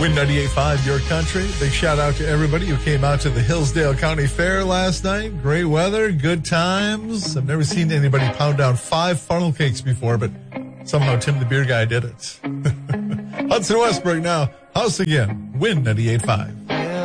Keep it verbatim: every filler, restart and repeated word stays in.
Win ninety-eight point five, your country. Big shout out to everybody who came out to the Hillsdale County Fair last night. Great weather, good times. I've never seen anybody pound down five funnel cakes before, but somehow Tim the Beer Guy did it. Hudson Westbrook now. House again. Win ninety-eight point five.